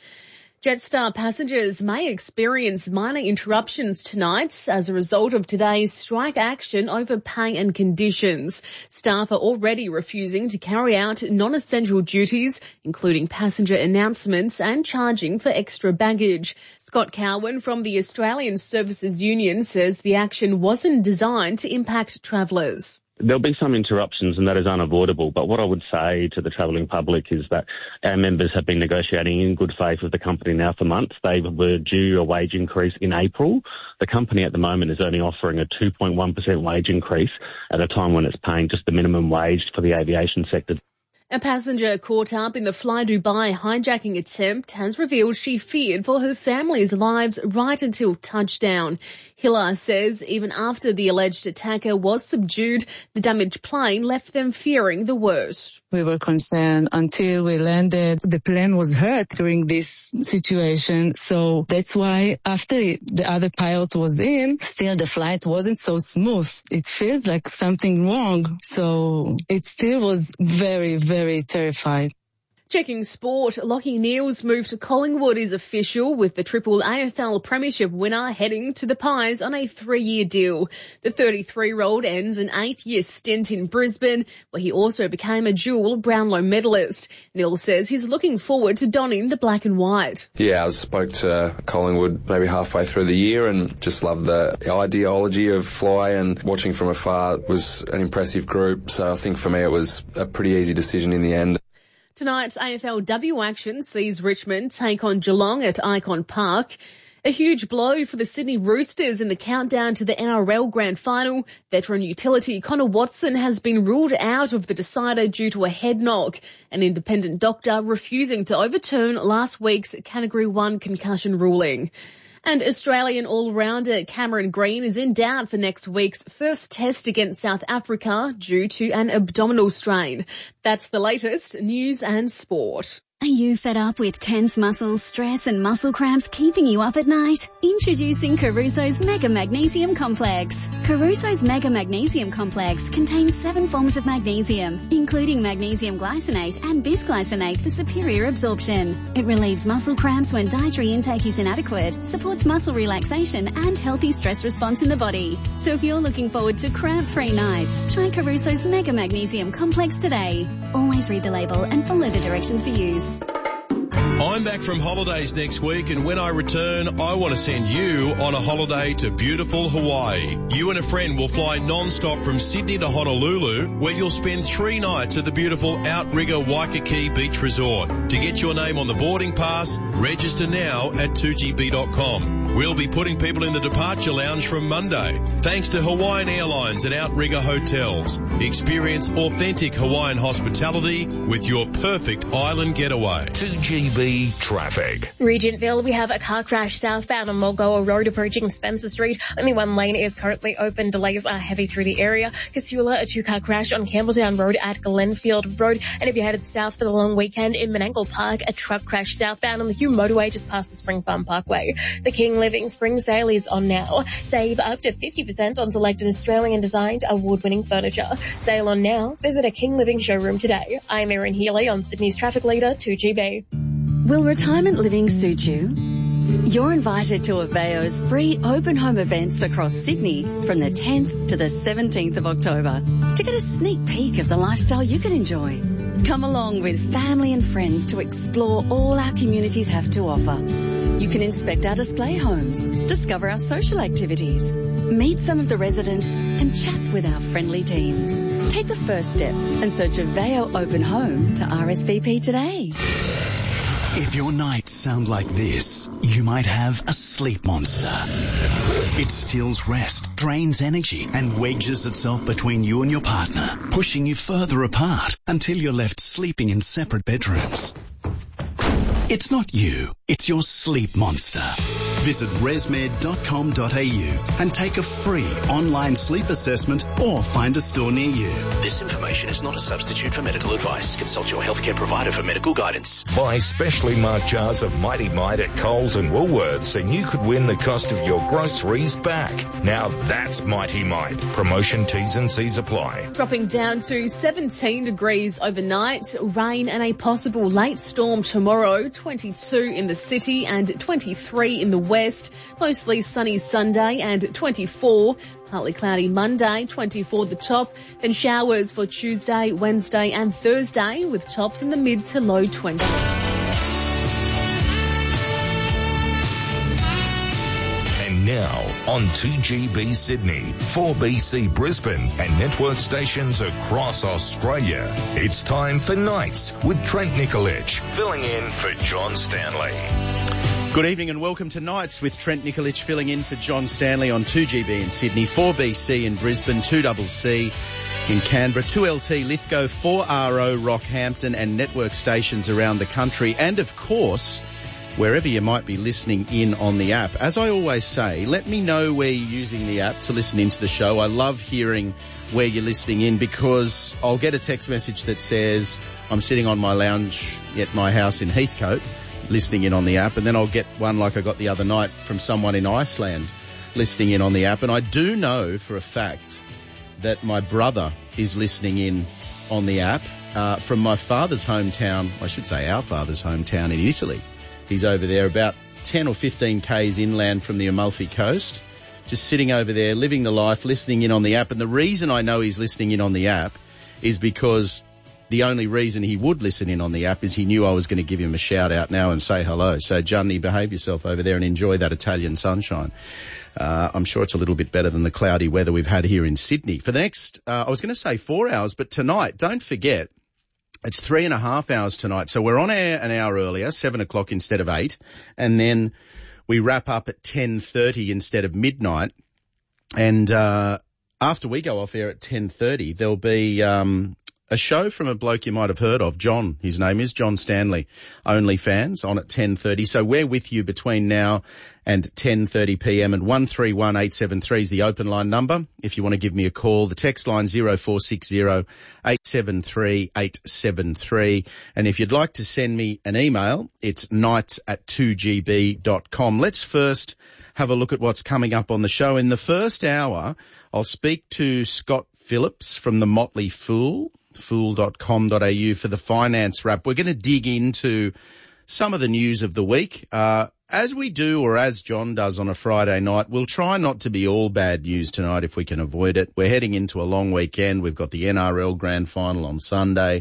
Jetstar passengers may experience minor interruptions tonight as a result of today's strike action over pay and conditions. Staff are already refusing to carry out non-essential duties, including passenger announcements and charging for extra baggage. Scott Cowan from the Australian Services Union says the action wasn't designed to impact travellers. There'll be some interruptions and that is unavoidable, but what I would say to the travelling public is that our members have been negotiating in good faith with the company now for months. They were due a wage increase in April. The company at the moment is only offering a 2.1% wage increase at a time when it's paying just the minimum wage for the aviation sector. A passenger caught up in the Fly Dubai hijacking attempt has revealed she feared for her family's lives right until touchdown. Hiller says even after the alleged attacker was subdued, the damaged plane left them fearing the worst. We were concerned until we landed. The plane was hurt during this situation. So that's why after the other pilot was in, still the flight wasn't so smooth. It feels like something wrong. So it still was very, very terrified. Checking sport, Lachie Neale's move to Collingwood is official, with the triple AFL Premiership winner heading to the Pies on a 3-year deal. The 33-year-old ends an 8-year stint in Brisbane, where he also became a dual Brownlow medalist. Neale says he's looking forward to donning the black and white. Yeah, I spoke to Collingwood maybe halfway through the year and just loved the ideology of Fly, and watching from afar was an impressive group. So I think for me it was a pretty easy decision in the end. Tonight's AFLW action sees Richmond take on Geelong at Icon Park. A huge blow for the Sydney Roosters in the countdown to the NRL Grand Final. Veteran utility Connor Watson has been ruled out of the decider due to a head knock. An independent doctor refusing to overturn last week's Category 1 concussion ruling. And Australian all-rounder Cameron Green is in doubt for next week's first test against South Africa due to an abdominal strain. That's the latest news and sport. Are you fed up with tense muscles, stress and muscle cramps keeping you up at night? Introducing Caruso's Mega Magnesium Complex. Caruso's Mega Magnesium Complex contains 7 forms of magnesium, including magnesium glycinate and bisglycinate for superior absorption. It relieves muscle cramps when dietary intake is inadequate, supports muscle relaxation and healthy stress response in the body. So if you're looking forward to cramp-free nights, try Caruso's Mega Magnesium Complex today. Always read the label and follow the directions for use. I'm back from holidays next week, and when I return, I want to send you on a holiday to beautiful Hawaii. You and a friend will fly non-stop from Sydney to Honolulu, where you'll spend 3 nights at the beautiful Outrigger Waikiki Beach Resort. To get your name on the boarding pass, register now at 2GB.com. We'll be putting people in the departure lounge from Monday. Thanks to Hawaiian Airlines and Outrigger Hotels. Experience authentic Hawaiian hospitality with your perfect island getaway. 2GB traffic. Regentville, we have a car crash southbound on Mulgoa Road approaching Spencer Street. Only one lane is currently open. Delays are heavy through the area. Casula, a two-car crash on Campbelltown Road at Glenfield Road. And if you're headed south for the long weekend in Menangle Park, a truck crash southbound on the Hume Motorway just past the Spring Farm Parkway. The King Living Spring Sale is on now. Save up to 50% on selected Australian designed award-winning furniture. Sale on now. Visit a King Living showroom today. I'm Erin Healy on Sydney's Traffic Leader 2GB. Will retirement living suit you? You're invited to Aveo's free open home events across Sydney from the 10th to the 17th of October to get a sneak peek of the lifestyle you can enjoy. Come along with family and friends to explore all our communities have to offer. You can inspect our display homes, discover our social activities, meet some of the residents and chat with our friendly team. Take the first step and search Aveo Open Home to RSVP today. If your nights sound like this, you might have a sleep monster. It steals rest, drains energy, and wedges itself between you and your partner, pushing you further apart until you're left sleeping in separate bedrooms. It's not you, it's your sleep monster. Visit resmed.com.au and take a free online sleep assessment or find a store near you. This information is not a substitute for medical advice. Consult your healthcare provider for medical guidance. Buy specially marked jars of Mighty Mite at Coles and Woolworths and you could win the cost of your groceries back. Now that's Mighty Mite. Promotion T's and C's apply. Dropping down to 17 degrees overnight, rain and a possible late storm tomorrow, 22 in the city and 23 in the west. Mostly sunny Sunday and 24. Partly cloudy Monday, 24 the top. Then showers for Tuesday, Wednesday and Thursday with tops in the mid to low 20s. Now on 2GB Sydney, 4BC Brisbane and network stations across Australia. It's time for Nights with Trent Nikolic, filling in for John Stanley. Good evening and welcome to Nights with Trent Nikolic filling in for John Stanley on 2GB in Sydney, 4BC in Brisbane, 2CC in Canberra, 2LT Lithgow, 4RO Rockhampton and network stations around the country and of course wherever you might be listening in on the app. As I always say, let me know where you're using the app to listen into the show. I love hearing where you're listening in because I'll get a text message that says I'm sitting on my lounge at my house in Heathcote listening in on the app, and then I'll get one like I got the other night from someone in Iceland listening in on the app. And I do know for a fact that my brother is listening in on the app from my father's hometown, I should say our father's hometown in Italy. He's over there about 10 or 15 Ks inland from the Amalfi Coast, just sitting over there, living the life, listening in on the app. And the reason I know he's listening in on the app is because the only reason he would listen in on the app is he knew I was going to give him a shout out now and say hello. So, Gianni, behave yourself over there and enjoy that Italian sunshine. I'm sure it's a little bit better than the cloudy weather we've had here in Sydney. For the next, I was going to say 4 hours, but tonight, don't forget, it's 3.5 hours tonight. So we're on air an hour earlier, 7 o'clock instead of 8. And then we wrap up at 10:30 instead of midnight. And after we go off air at 10:30, there'll be a show from a bloke you might have heard of, John. His name is John Stanley, OnlyFans, on at 10:30. So we're with you between now and 10:30 p.m. and 131873 is the open line number. If you want to give me a call, the text line 0460 873 873. And if you'd like to send me an email, it's nights@2gb.com. Let's first have a look at what's coming up on the show. In the first hour, I'll speak to Scott Phillips from the Motley Fool, fool.com.au for the finance wrap. We're going to dig into some of the news of the week. As we do, or as John does on a Friday night, we'll try not to be all bad news tonight if we can avoid it. We're heading into a long weekend. We've got the NRL Grand Final on Sunday.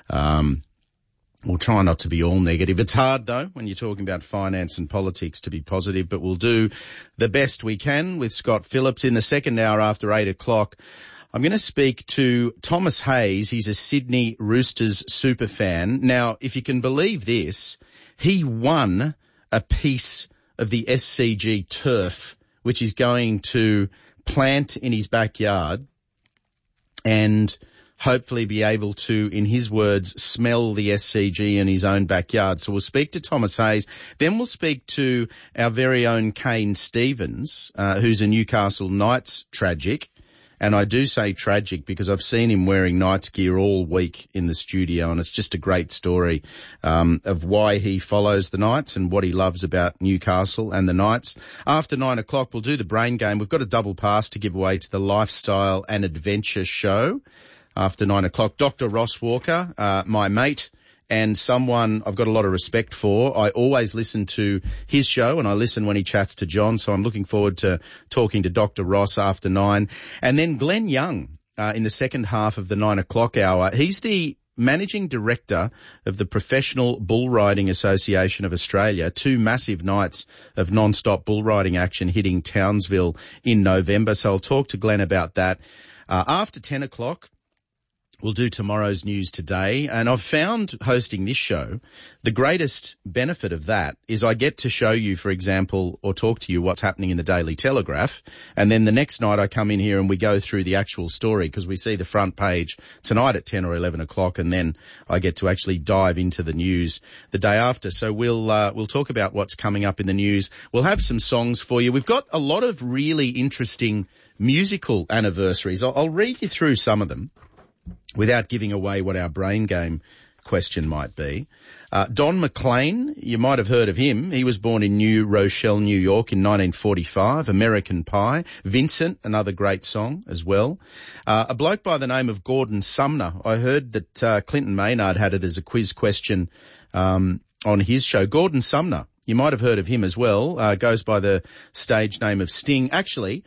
We'll try not to be all negative. It's hard, though, when you're talking about finance and politics to be positive, but we'll do the best we can with Scott Phillips. In the second hour after 8 o'clock, I'm going to speak to Thomas Hayes. He's a Sydney Roosters superfan. Now, if you can believe this, he won a piece of the SCG turf, which is going to plant in his backyard and hopefully be able to, in his words, smell the SCG in his own backyard. So we'll speak to Thomas Hayes. Then we'll speak to our very own Kane Stevens, who's a Newcastle Knights tragic. And I do say tragic because I've seen him wearing Knights gear all week in the studio, and it's just a great story of why he follows the Knights and what he loves about Newcastle and the Knights. After 9 o'clock, we'll do the brain game. We've got a double pass to give away to the Lifestyle and Adventure Show. After 9 o'clock, Dr. Ross Walker, my mate, and someone I've got a lot of respect for. I always listen to his show, and I listen when he chats to John, so I'm looking forward to talking to Dr. Ross after 9. And then Glenn Young in the second half of the 9 o'clock hour. He's the Managing Director of the Professional Bull Riding Association of Australia. 2 massive nights of non-stop bull riding action hitting Townsville in November, so I'll talk to Glenn about that. After 10 o'clock, we'll do tomorrow's news today, and I've found hosting this show, the greatest benefit of that is I get to show you, for example, or talk to you what's happening in the Daily Telegraph, and then the next night I come in here and we go through the actual story because we see the front page tonight at 10 or 11 o'clock, and then I get to actually dive into the news the day after. So we'll talk about what's coming up in the news. We'll have some songs for you. We've got a lot of really interesting musical anniversaries. I'll read you through some of them without giving away what our brain game question might be. Don McLean, you might have heard of him. He was born in New Rochelle, New York in 1945. American Pie. Vincent, another great song as well. A bloke by the name of Gordon Sumner. I heard that Clinton Maynard had it as a quiz question on his show. Gordon Sumner, you might have heard of him as well. Goes by the stage name of Sting. Actually,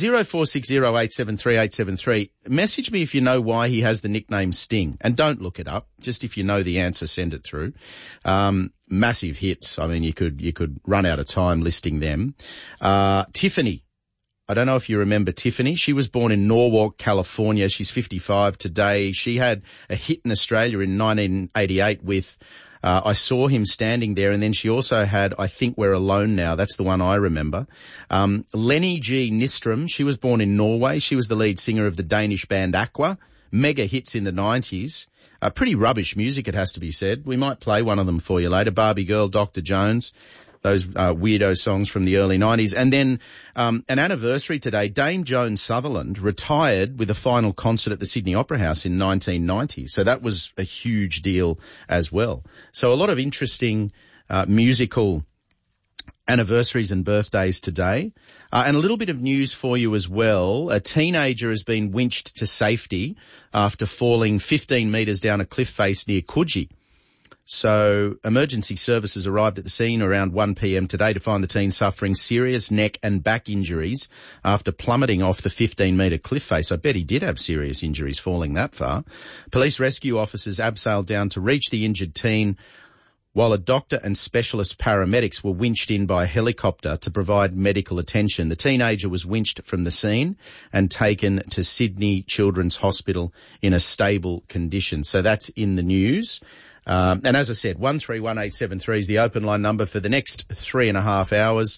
0460873873. Message me if you know why he has the nickname Sting. And don't look it up. Just if you know the answer, send it through. Massive hits. I mean, you could run out of time listing them. Tiffany. I don't know if you remember Tiffany. She was born in Norwalk, California. She's 55 today. She had a hit in Australia in 1988 with I saw him standing there, and then she also had I Think We're Alone Now. That's the one I remember. Lenny G. Nystrom, she was born in Norway. She was the lead singer of the Danish band Aqua. Mega hits in the 90s. Pretty rubbish music, it has to be said. We might play one of them for you later. Barbie Girl, Dr. Jones. Those weirdo songs from the early 90s. And then an anniversary today, Dame Joan Sutherland retired with a final concert at the Sydney Opera House in 1990. So that was a huge deal as well. So a lot of interesting musical anniversaries and birthdays today. And a little bit of news for you as well. A teenager has been winched to safety after falling 15 metres down a cliff face near Coogee. So emergency services arrived at the scene around 1 p.m. today to find the teen suffering serious neck and back injuries after plummeting off the 15-metre cliff face. I bet he did have serious injuries falling that far. Police rescue officers abseiled down to reach the injured teen, while a doctor and specialist paramedics were winched in by a helicopter to provide medical attention. The teenager was winched from the scene and taken to Sydney Children's Hospital in a stable condition. So that's in the news. And as I said, 131873 is the open line number for the next 3.5 hours.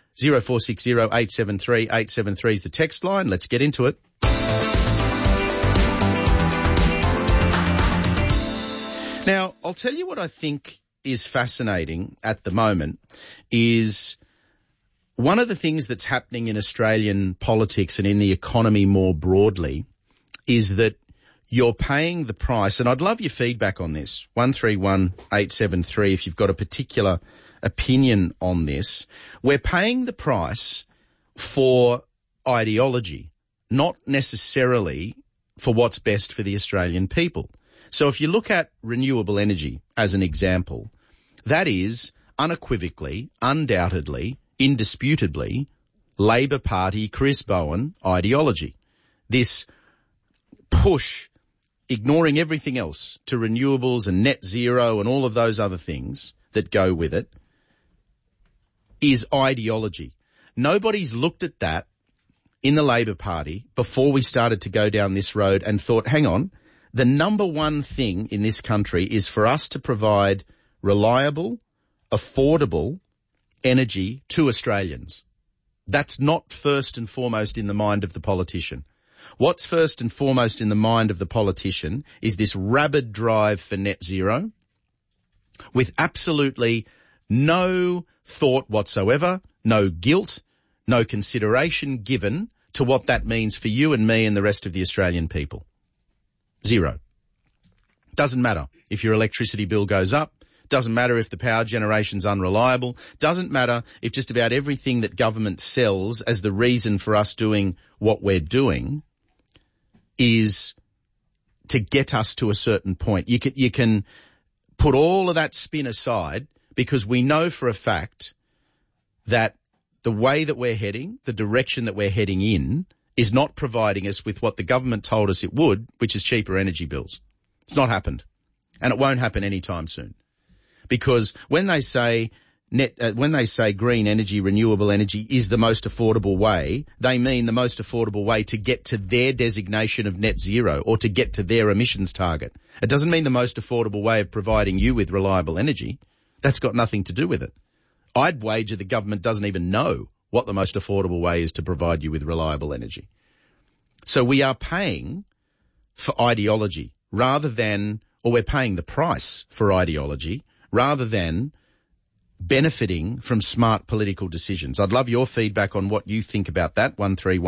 0460873873 is the text line. Let's get into it. Now, I'll tell you what I think is fascinating at the moment is one of the things that's happening in Australian politics and in the economy more broadly is that you're paying the price, and I'd love your feedback on this, 131873, if you've got a particular opinion on this. We're paying the price for ideology, not necessarily for what's best for the Australian people. So if you look at renewable energy as an example, that is unequivocally, undoubtedly, indisputably, Labor Party, Chris Bowen ideology. This push, ignoring everything else, to renewables and net zero and all of those other things that go with it, is ideology. Nobody's looked at that in the Labor Party before we started to go down this road and thought, hang on, the number one thing in this country is for us to provide reliable, affordable energy to Australians. That's not first and foremost in the mind of the politician. What's first and foremost in the mind of the politician is this rabid drive for net zero with absolutely no thought whatsoever, no guilt, no consideration given to what that means for you and me and the rest of the Australian people. Zero. Doesn't matter if your electricity bill goes up. Doesn't matter if the power generation's unreliable. Doesn't matter if just about everything that government sells as the reason for us doing what we're doing is to get us to a certain point. You can put all of that spin aside because we know for a fact that the way that we're heading, the direction that we're heading in, is not providing us with what the government told us it would, which is cheaper energy bills. It's not happened. And it won't happen anytime soon. Because when they say green energy, renewable energy is the most affordable way, they mean the most affordable way to get to their designation of net zero or to get to their emissions target. It doesn't mean the most affordable way of providing you with reliable energy. That's got nothing to do with it. I'd wager the government doesn't even know what the most affordable way is to provide you with reliable energy. So we are paying for ideology rather than, or we're paying the price for ideology rather than benefiting from smart political decisions. I'd love your feedback on what you think about that,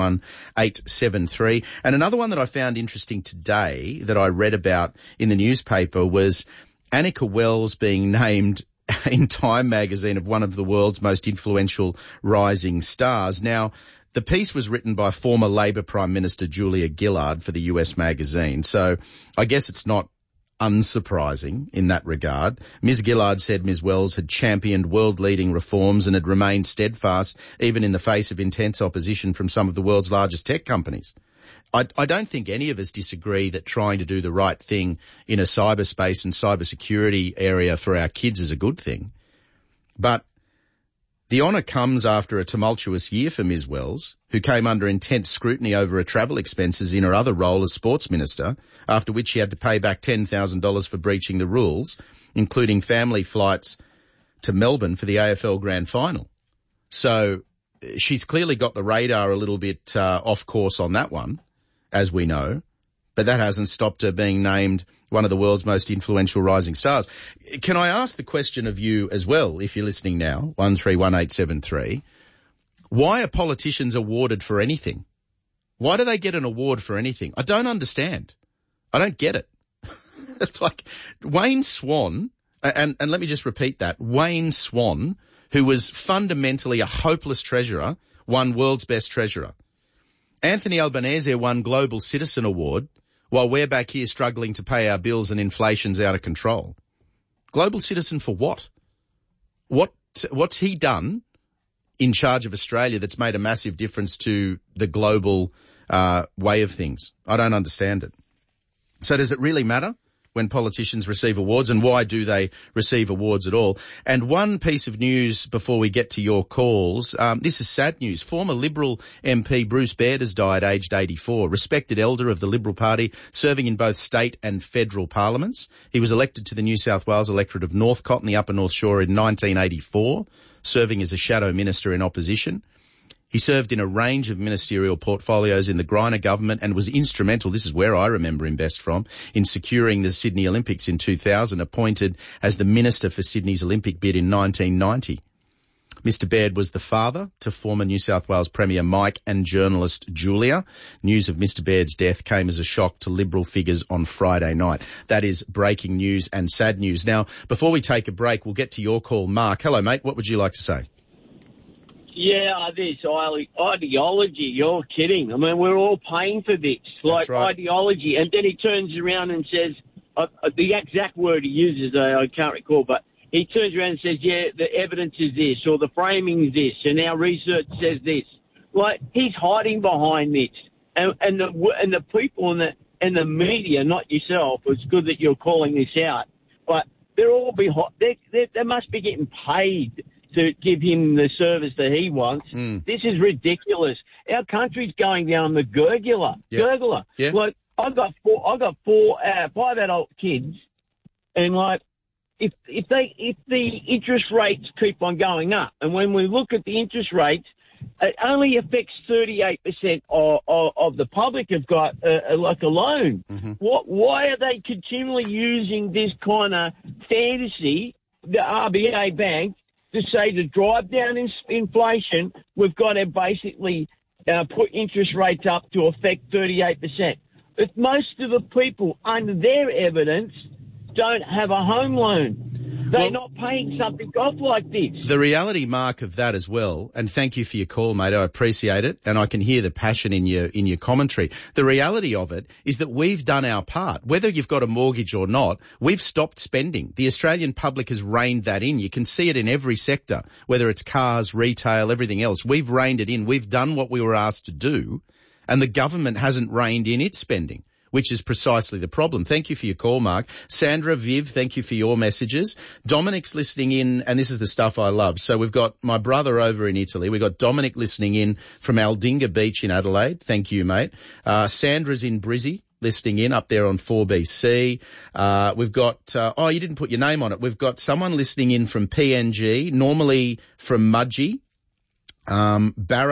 131873. And another one that I found interesting today that I read about in the newspaper was Annika Wells being named in Time magazine of one of the world's most influential rising stars. Now, the piece was written by former Labor Prime Minister Julia Gillard for the US magazine, so I guess it's not unsurprising in that regard. Ms. Gillard said Ms. Wells had championed world-leading reforms and had remained steadfast even in the face of intense opposition from some of the world's largest tech companies. I don't think any of us disagree that trying to do the right thing in a cyberspace and cybersecurity area for our kids is a good thing. But the honour comes after a tumultuous year for Ms. Wells, who came under intense scrutiny over her travel expenses in her other role as sports minister, after which she had to pay back $10,000 for breaching the rules, including family flights to Melbourne for the AFL Grand Final. So she's clearly got the radar a little bit off course on that one, as we know, but that hasn't stopped her being named one of the world's most influential rising stars. Can I ask the question of you as well, if you're listening now, 131873, why are politicians awarded for anything? Why do they get an award for anything? I don't understand. I don't get it. It's like Wayne Swan, and let me just repeat that, Wayne Swan, who was fundamentally a hopeless treasurer, won World's Best Treasurer. Anthony Albanese won Global Citizen Award, while we're back here struggling to pay our bills and inflation's out of control. Global Citizen for what? What's he done in charge of Australia that's made a massive difference to the global way of things? I don't understand it. So does it really matter when politicians receive awards, and why do they receive awards at all? And one piece of news before we get to your calls. This is sad news. Former Liberal MP Bruce Baird has died aged 84, respected elder of the Liberal Party, serving in both state and federal parliaments. He was elected to the New South Wales electorate of Northcote in the Upper North Shore in 1984, serving as a shadow minister in opposition. He served in a range of ministerial portfolios in the Greiner government and was instrumental, this is where I remember him best from, in securing the Sydney Olympics in 2000, appointed as the Minister for Sydney's Olympic bid in 1990. Mr. Baird was the father to former New South Wales Premier Mike and journalist Julia. News of Mr. Baird's death came as a shock to Liberal figures on Friday night. That is breaking news and sad news. Now, before we take a break, we'll get to your call. Mark, hello, mate. What would you like to say? Yeah, this ideology, you're kidding. I mean, we're all paying for this, like right. Ideology. And then he turns around and says, the exact word he uses, I can't recall, but he turns around and says, yeah, the evidence is this, or the framing is this, and our research says this. Like, he's hiding behind this. And the people and the media, not yourself, it's good that you're calling this out, but they're all behind, they must be getting paid to give him the service that he wants. This is ridiculous. Our country's going down the gurgler. Yeah. Like, I've got 5 adult kids, and like if the interest rates keep on going up, and when we look at the interest rates, it only affects 38% of the public have got like a loan. Mm-hmm. Why are they continually using this kind of fantasy, the RBA Bank, to say to drive down inflation, we've got to basically put interest rates up to affect 38%. But most of the people, under their evidence, don't have a home loan. They're not paying something off like this. The reality, Mark, of that as well, and thank you for your call, mate. I appreciate it, and I can hear the passion in your commentary. The reality of it is that we've done our part. Whether you've got a mortgage or not, we've stopped spending. The Australian public has reined that in. You can see it in every sector, whether it's cars, retail, everything else. We've reined it in. We've done what we were asked to do, and the government hasn't reined in its spending, which is precisely the problem. Thank you for your call, Mark. Sandra, Viv, thank you for your messages. Dominic's listening in, and this is the stuff I love. So we've got my brother over in Italy. We've got Dominic listening in from Aldinga Beach in Adelaide. Thank you, mate. Sandra's in Brizzy, listening in up there on 4BC. We've got, you didn't put your name on it. We've got someone listening in from PNG, normally from Mudgee. Barrow